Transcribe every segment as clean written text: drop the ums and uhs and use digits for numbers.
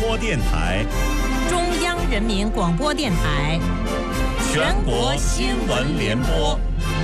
播电台、 中央人民广播电台、 全国新闻联播。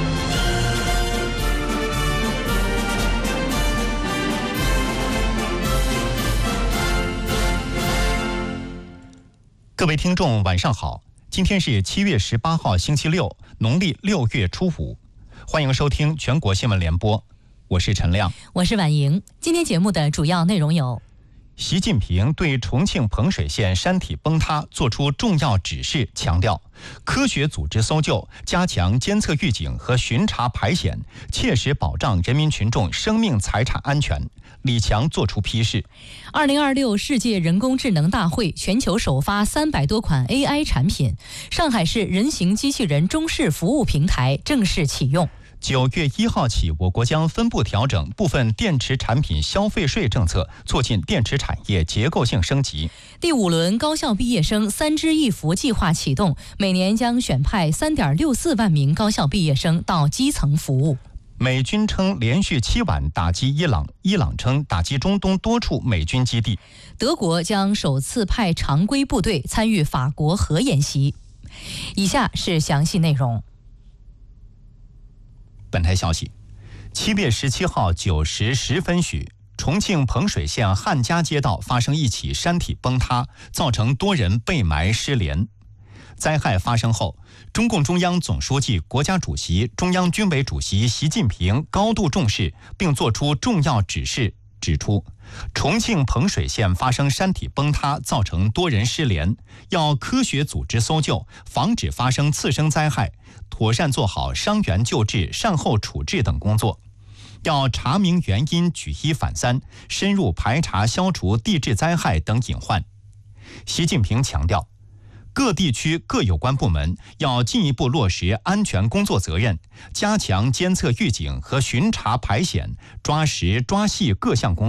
各位听众，晚上好！今天是7月18号，星期六，农历6月初5。欢迎收听全国新闻联播，我是陈亮， 我是婉莹。今天节目的主要内容有： 习近平对重庆彭水县山体崩塌作出重要指示，强调科学组织搜救，加强监测预警和巡查排险，切实保障人民群众生命财产安全。李强作出批示。 2026世界人工智能大会全球首发300多款 AI 产品，上海市人形机器人中式服务平台正式启用。 9月1号起，我国将分步调整部分电池产品消费税政策，促进电池产业结构性升级。 第5轮高校毕业生3支1扶计划启动，每年将选派3.64万名高校毕业生到基层服务。 美军称连续7晚打击伊朗，伊朗称打击中东多处美军基地。 德国将首次派常规部队参与法国核演习。以下是详细内容。 本台消息，7月17号9时10分许，重庆彭水县汉家街道发生一起山体崩塌，造成多人被埋失联。灾害发生后，中共中央总书记、国家主席、中央军委主席习近平高度重视，并作出重要指示，指出重庆彭水县发生山体崩塌，造成多人失联，要科学组织搜救，防止发生次生灾害，妥善做好伤员救治、善后处置等工作。要查明原因，举一反三，深入排查消除地质灾害等隐患。习近平强调，各地区各有关部门要进一步落实安全工作责任，加强监测预警和巡查排险，抓实抓细各项工作。